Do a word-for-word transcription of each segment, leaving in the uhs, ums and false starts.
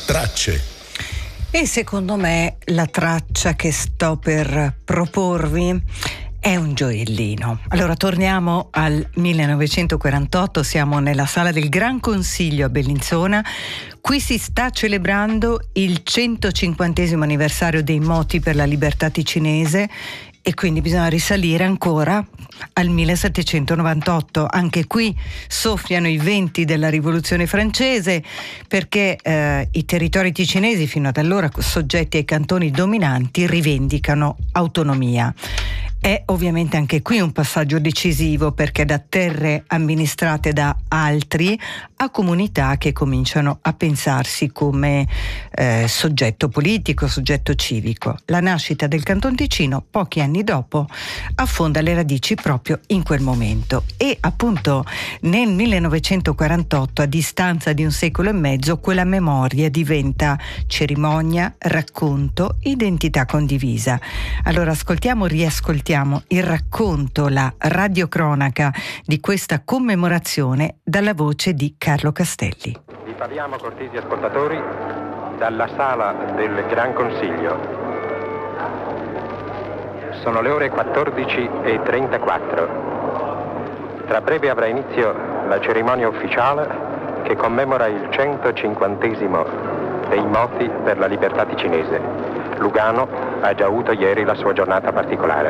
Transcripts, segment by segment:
Tracce. E secondo me la traccia che sto per proporvi è un gioiellino. Allora torniamo al millenovecentoquarantotto, siamo nella sala del Gran Consiglio a Bellinzona. Qui si sta celebrando il centocinquantesimo anniversario dei moti per la libertà ticinese e quindi bisogna risalire ancora al millesettecentonovantotto. Anche qui soffiano i venti della rivoluzione francese, perché eh, i territori ticinesi, fino ad allora soggetti ai cantoni dominanti, rivendicano autonomia. È ovviamente anche qui un passaggio decisivo, perché da terre amministrate da altri a comunità che cominciano a pensarsi come eh, soggetto politico, soggetto civico. La nascita del Canton Ticino, pochi anni dopo, affonda le radici proprio in quel momento. E appunto nel millenovecentoquarantotto, a distanza di un secolo e mezzo, quella memoria diventa cerimonia, racconto, identità condivisa. Allora ascoltiamo, riascoltiamo il racconto, la radiocronaca di questa commemorazione dalla voce di Carlo Castelli. Vi parliamo, cortesi ascoltatori, dalla sala del Gran Consiglio. Sono le ore quattordici e trentaquattro. Tra breve avrà inizio la cerimonia ufficiale che commemora il centocinquantesimo dei moti per la libertà ticinese. Lugano ha già avuto ieri la sua giornata particolare.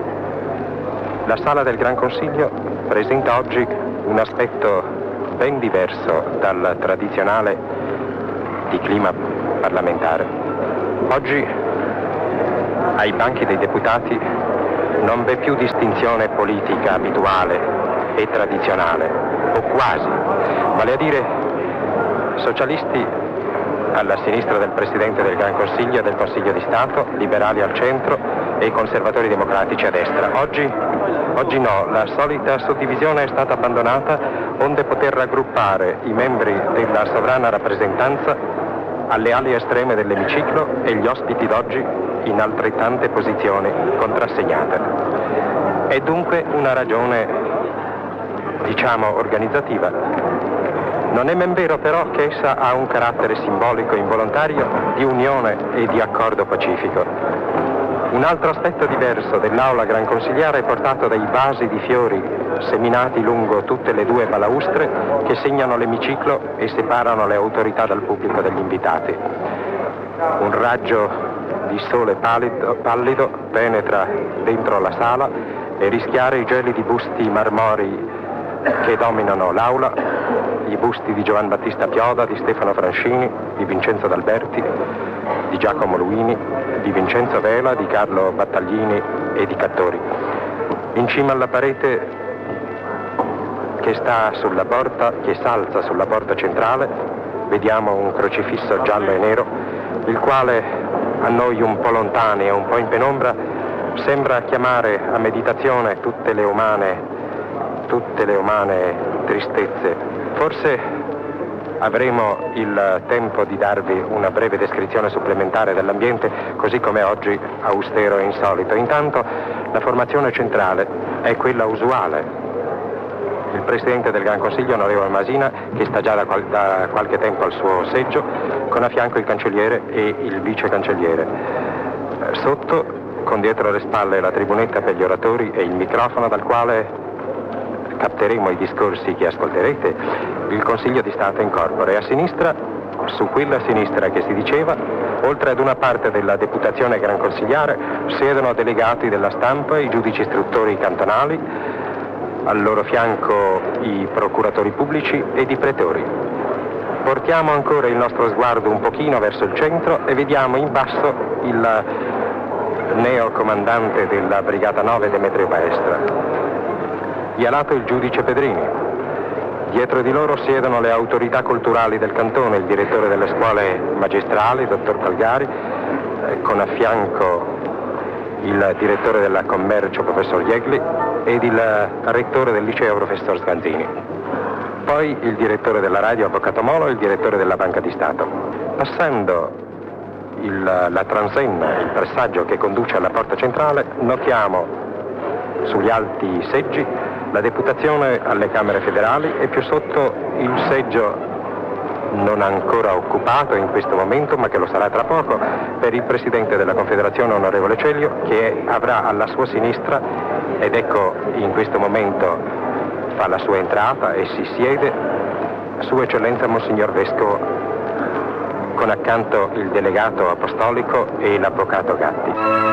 La sala del Gran Consiglio presenta oggi un aspetto ben diverso dal tradizionale di clima parlamentare. Oggi ai banchi dei deputati non v'è più distinzione politica abituale e tradizionale, o quasi, vale a dire socialisti alla sinistra del Presidente del Gran Consiglio e del Consiglio di Stato, liberali al centro e conservatori democratici a destra. Oggi, oggi no, la solita suddivisione è stata abbandonata, onde poter raggruppare i membri della sovrana rappresentanza alle ali estreme dell'emiciclo e gli ospiti d'oggi in altrettante posizioni contrassegnate. È dunque una ragione, diciamo, organizzativa. Non è men vero però che essa ha un carattere simbolico involontario di unione e di accordo pacifico. Un altro aspetto diverso dell'aula gran consigliare è portato dai vasi di fiori seminati lungo tutte le due balaustre che segnano l'emiciclo e separano le autorità dal pubblico degli invitati. Un raggio di sole pallido, pallido penetra dentro la sala e rischiara i gelidi busti marmorei che dominano l'aula, i busti di Giovan Battista Pioda, di Stefano Francini, di Vincenzo D'Alberti, di Giacomo Luini, di Vincenzo Vela, di Carlo Battaglini e di Cattori. In cima alla parete che sta sulla porta, che s'alza sulla porta centrale, vediamo un crocifisso giallo e nero, il quale a noi un po' lontani e un po' in penombra sembra chiamare a meditazione tutte le umane tutte le umane tristezze. Forse avremo il tempo di darvi una breve descrizione supplementare dell'ambiente, così come oggi austero e insolito. Intanto la formazione centrale è quella usuale. Il Presidente del Gran Consiglio, onorevole Masina, che sta già da, qual- da qualche tempo al suo seggio, con a fianco il cancelliere e il vice cancelliere. Sotto, con dietro le spalle la tribunetta per gli oratori e il microfono dal quale capteremo i discorsi che ascolterete, il Consiglio di Stato in corpore. A sinistra, su quella sinistra che si diceva, oltre ad una parte della deputazione gran consigliare, siedono delegati della stampa, i giudici istruttori cantonali, al loro fianco i procuratori pubblici ed i pretori. Portiamo ancora il nostro sguardo un pochino verso il centro e vediamo in basso il neocomandante della Brigata nove, Demetrio Baestra. Di a lato il giudice Pedrini. Dietro di loro siedono le autorità culturali del cantone, il direttore delle scuole magistrali, dottor Calgari, eh, con a fianco il direttore della commercio, professor Iegli, ed il rettore del liceo, professor Sganzini. Poi il direttore della radio, avvocato Molo, e il direttore della Banca di Stato. Passando il, la transenna, il passaggio che conduce alla porta centrale, notiamo sugli alti seggi la deputazione alle Camere federali e più sotto il seggio non ancora occupato in questo momento, ma che lo sarà tra poco, per il Presidente della Confederazione, onorevole Celio, che avrà alla sua sinistra, ed ecco in questo momento fa la sua entrata e si siede, Sua Eccellenza Monsignor Vescovo, con accanto il delegato apostolico e l'avvocato Gatti.